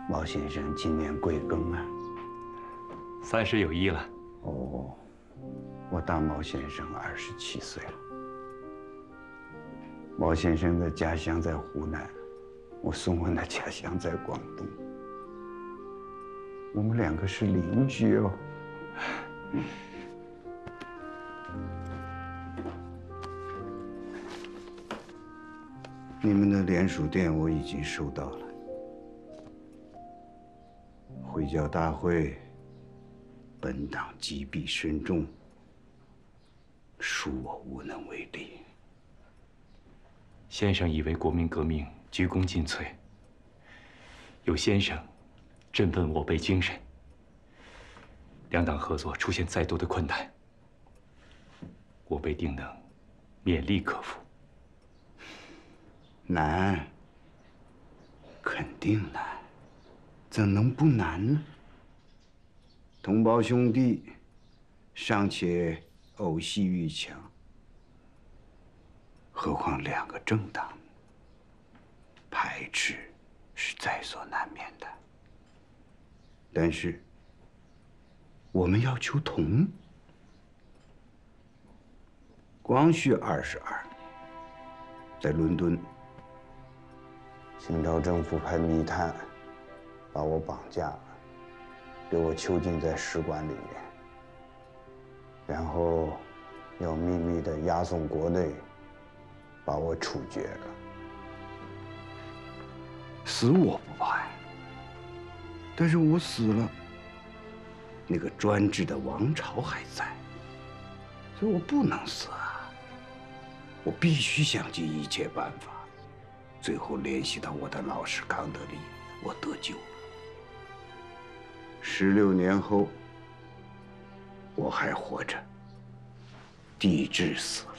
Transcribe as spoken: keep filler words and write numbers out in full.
毛先生今年贵庚啊？ 三十有一了。 哦，我大毛先生二十七岁了。毛先生的家乡在湖南，我宋文的家乡在广东，我们两个是邻居哦。你们的联署电我已经收到了。会教大会，本党积弊深重，恕我无能为力。 先生已为国民革命鞠躬尽瘁，有先生振奋我辈精神，两党合作出现再多的困难，我辈定能勉力克服。 难，肯定难，怎能不难呢？同胞兄弟尚且偶戏愈强，何况两个政党，排斥是在所难免的。但是我们要求同。光绪二十二，在伦敦，清朝政府派密探把我绑架了，给我囚禁在使馆里面，然后要秘密的押送国内，把我处决了。死我不怕呀，但是我死了，那个专制的王朝还在，所以我不能死啊！我必须想尽一切办法，最后联系到我的老师康德利，我得救了。十六年后，我还活着，帝制死了。